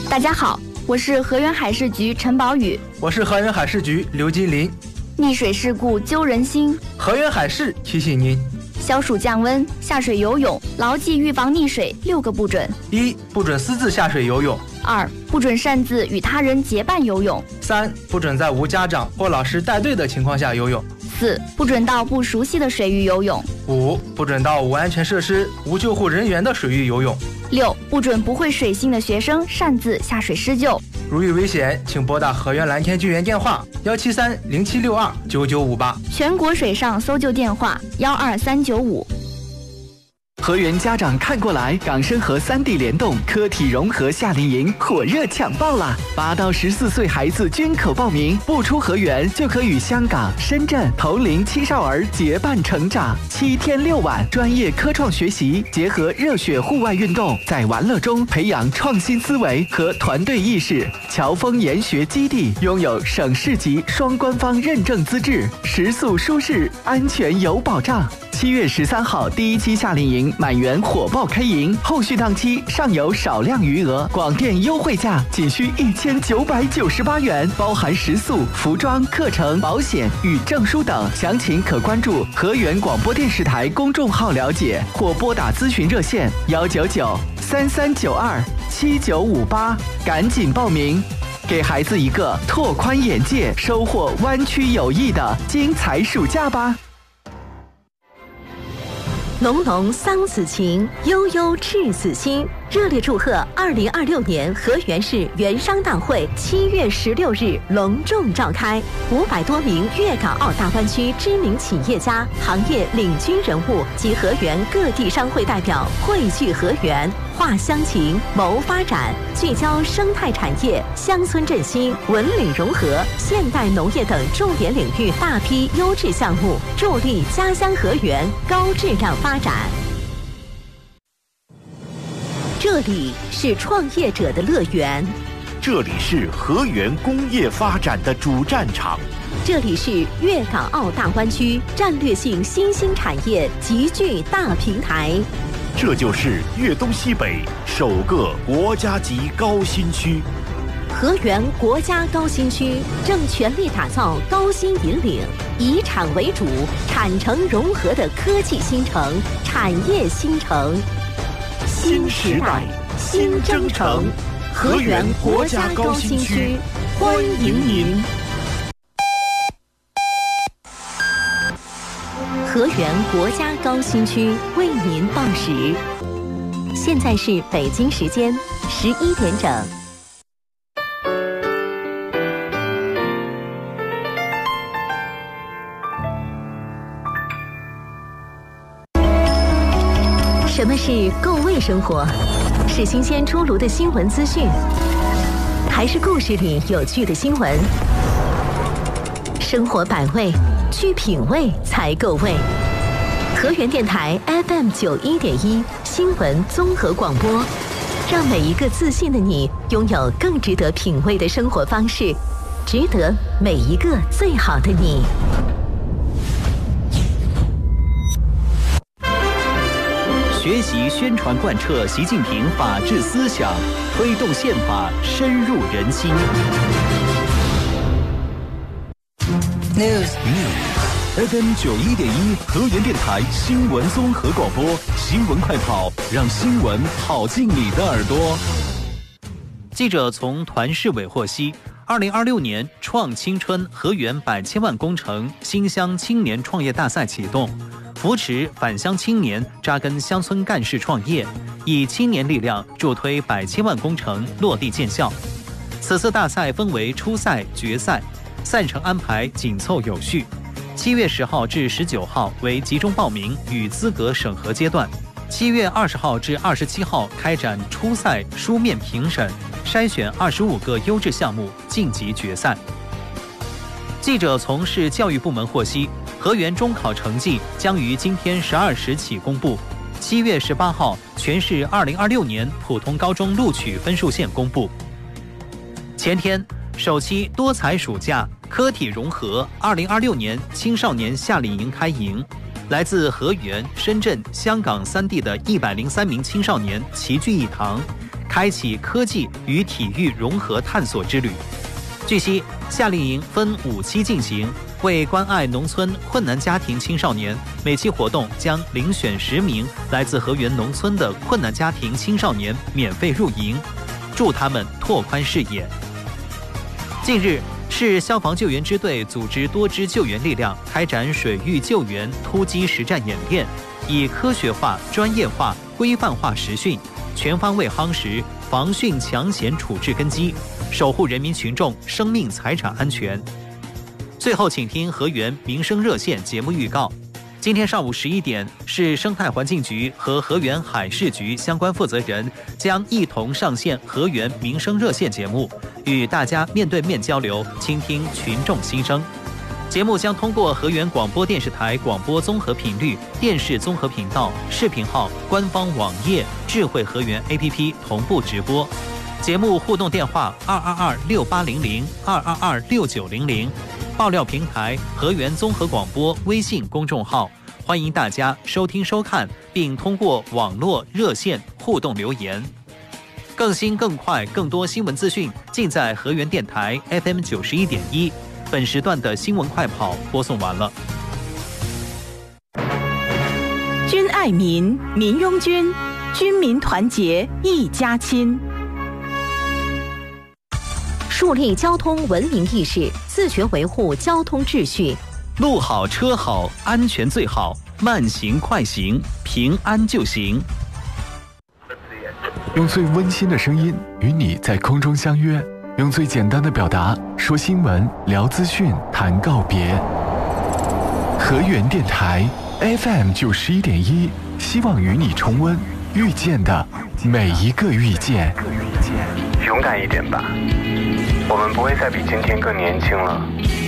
大家好，我是河源海事局陈宝宇。 我是河源海事局刘金林。 溺水事故揪人心， 河源海事提醒您： 消暑降温，下水游泳，牢记预防溺水6个不准。 1. 不准私自下水游泳。 2. 不准擅自与他人结伴游泳。 3. 不准在无家长或老师带队的情况下游泳。 4. 不准到不熟悉的水域游泳。 5. 不准到无安全设施、无救护人员的水域游泳。 6. 不准不会水性的学生擅自下水施救。 如遇危险，请拨打河源蓝天救援电话17307629958， 全国水上搜救电话12395。 河源家长看过来，港深河3地联动科体融合夏令营火热抢报啦！8到14岁孩子均可报名，不出河源就可与香港、深圳同龄青少儿结伴成长。7天6晚，专业科创学习结合热血户外运动，在玩乐中培养创新思维和团队意识。侨丰研学基地拥有省市级双官方认证资质，食宿舒适，安全有保障。7月13号第1期夏令营满员火爆开营，后续档期尚有少量余额，广电优惠价仅需1998元，包含食宿、服装、课程、保险与证书等。详情可关注河源广播电视台公众号了解，或拨打咨询热线199-3392-7958，赶紧报名，给孩子一个拓宽眼界、收获湾区友谊的精彩暑假吧。 浓浓桑梓情，悠悠赤子心。热烈祝贺2026年河源市园商大会7月16日隆重召开，500多名粤港澳大湾区知名企业家、行业领军人物及河源各地商会代表汇聚河源，话乡情，谋发展，聚焦生态产业、乡村振兴、文旅融合、现代农业等重点领域大批优质项目，助力家乡河源高质量发展。这里是创业者的乐园， 这里是河源工业发展的主战场， 这里是粤港澳大湾区战略性新兴产业集聚大平台， 这就是粤东西北首个国家级高新区。 河源国家高新区正全力打造高新引领、以产为主、产城融合的科技新城、产业新城。新时代，新征程，河源国家高新区，欢迎您！河源国家高新区为您报时，现在是北京时间11点整。什么是够味生活？是新鲜出炉的新闻资讯，还是故事里有趣的新闻？生活百味，去品味才够味。河源电台 FM91.1新闻综合广播，让每一个自信的你拥有更值得品味的生活方式，值得每一个最好的你。 学习宣传贯彻习近平法治思想，推动宪法深入人心。 News FM 91.1河源电台新闻综合广播，新闻快跑，让新闻跑进你的耳朵。 记者从团市委获悉，2026年创青春河源100千万工程新乡青年创业大赛启动。扶持返乡青年扎根乡村干事创业，以青年力量助推100千万工程落地见效。此次大赛分为初赛、决赛，赛程安排紧凑有序。7月10号至19号为集中报名与资格审核阶段，7月20号至27号开展初赛书面评审，筛选25个优质项目晋级决赛。记者从市教育部门获悉，河源中考成绩将于今天12时起公布。7月18号，全市2026年普通高中录取分数线公布。前天，首期多彩暑假科体融合2026年青少年夏令营开营，来自河源、深圳、香港3地的103名青少年齐聚一堂， 开启科技与体育融合探索之旅。据悉，夏令营分5期进行，为关爱农村困难家庭青少年，每期活动将遴选10名来自河源农村的困难家庭青少年免费入营，助他们拓宽视野。近日，市消防救援支队组织多支救援力量开展水域救援突击实战演练，以科学化、专业化、规范化实训，全方位夯实防汛抢险处置根基，守护人民群众生命财产安全。最后，请听河源民生热线节目预告。今天上午11点，市生态环境局和河源海事局相关负责人将一同上线河源民生热线节目，与大家面对面交流，倾听群众心声。节目将通过河源广播电视台广播综合频率、电视综合频道、视频号、官方网页、智慧河源 APP 同步直播。节目互动电话2226800 2226900，爆料平台河源综合广播微信公众号，欢迎大家收听收看，并通过网络热线互动留言。更新更快更多新闻资讯尽在河源电台 FM 91.1。本时段的新闻快跑播送完了。 军爱民，民拥军，军民团结一家亲。 树立交通文明意识，自觉维护交通秩序。 路好车好，安全最好，慢行快行，平安就行。 用最温馨的声音与你在空中相约，用最简单的表达说新闻、聊资讯、谈告别。河源电台 FM 91.1，希望与你重温遇见的每一个遇见。 勇敢一点吧，我们不会再比今天更年轻了。